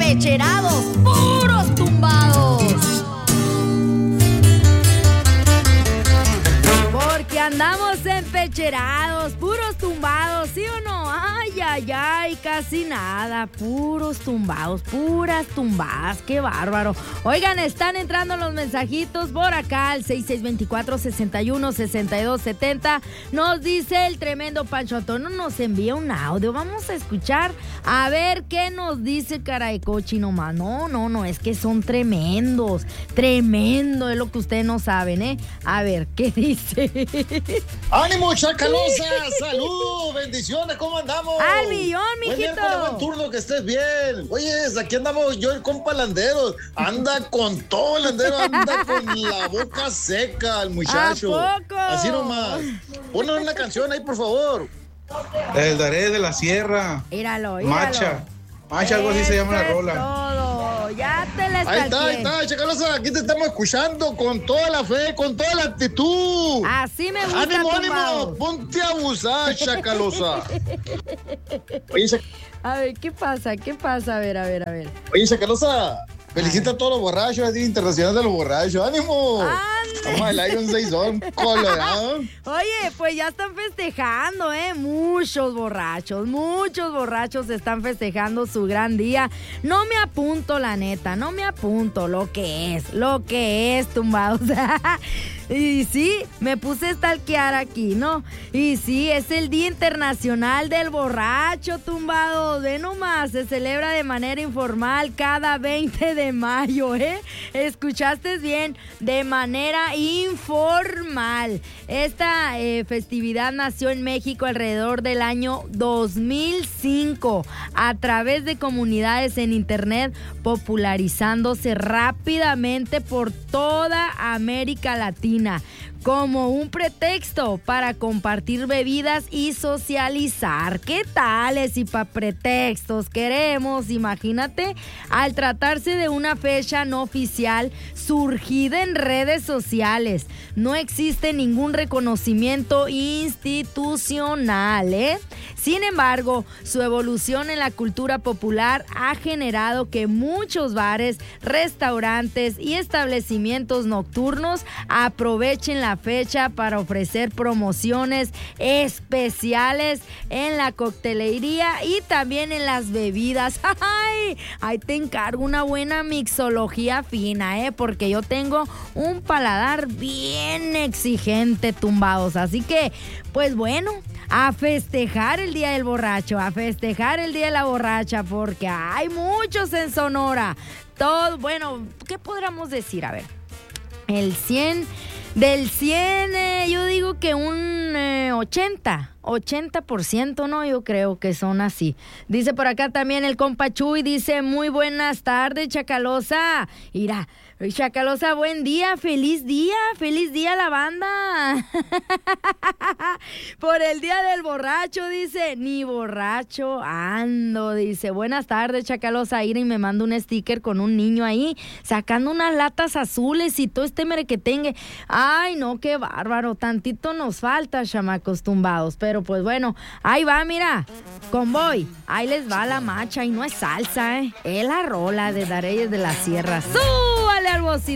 empecherados, puros tumbados. Porque andamos empecherados, puros tumbados, ¿sí o no? Ay, ay, ay, casi nada, puros tumbados, puras tumbadas, qué bárbaro. Oigan, están entrando los mensajitos por acá al 6624-61-6270. Nos dice el tremendo Pancho Antonio, nos envía un audio, vamos a escuchar a ver qué nos dice cara de cochi nomás. No, es que son tremendos, tremendo, es lo que ustedes no saben, ¿eh? A ver, ¿qué dice? ¡Ánimo, Chacalosa! ¡Salud! ¡Bendiciones! ¿Cómo andamos? ¡Al millón, mijito! Buen turno, que estés bien. Oye, aquí andamos yo, el compa Landero. Anda con todo, Landero. Anda con la boca seca, el muchacho. ¿A poco? Así nomás. Ponle una canción ahí, por favor. El Daré de la Sierra. Míralo. Macha, algo así se llama la rola. Todo, ya te la Ahí está, Chacalosa. Aquí te estamos escuchando con toda la fe, con toda la actitud. Así me gusta. ¡Ánimo! Ponte a abusar, Chacalosa. Oye, a ver, ¿qué pasa? A ver. Oye, Chacalosa, felicita a todos los borrachos, es Día Internacional de los Borrachos. ¡Ánimo! Vamos al aire un 6-2, colorado. Oye, pues ya están festejando, muchos borrachos están festejando su gran día. No me apunto, la neta, lo que es, tumbados. Y sí, me puse a stalkear aquí, ¿no? Y sí, es el Día Internacional del Borracho, tumbados. Ve nomás, se celebra de manera informal cada 20 de mayo, ¿eh? Escuchaste bien, de manera informal. Esta festividad nació en México alrededor del año 2005 a través de comunidades en internet, popularizándose rápidamente por toda América Latina como un pretexto para compartir bebidas y socializar. ¿Qué tales y para pretextos queremos? Imagínate, al tratarse de una fecha no oficial surgida en redes sociales, no existe ningún reconocimiento institucional, ¿eh? Sin embargo, su evolución en la cultura popular ha generado que muchos bares, restaurantes y establecimientos nocturnos aprovechen la fecha para ofrecer promociones especiales en la coctelería y también en las bebidas. ¡Ay! Ahí te encargo una buena mixología fina, porque yo tengo un paladar bien exigente, tumbados. Así que, pues bueno, a festejar el Día del Borracho, a festejar el Día de la Borracha, porque hay muchos en Sonora. Todo, bueno, ¿qué podríamos decir? A ver, del 100, yo digo que un 80%, ¿no? Yo creo que son así. Dice por acá también el compa Chuy, dice, muy buenas tardes, Chacalosa. Mira, Chacalosa, buen día, feliz día la banda. Por el Día del Borracho, dice, ni borracho ando, dice, buenas tardes, Chacalosa. Ira, y me manda un sticker con un niño ahí, sacando unas latas azules y todo este merequetengue. Ay, no, qué bárbaro, tantito nos falta, chamacos tumbados, pero pues bueno, ahí va, mira, convoy, ahí les va la macha y no es salsa, es la rola de Dareyes de la Sierra. ¡Súbale al bocina!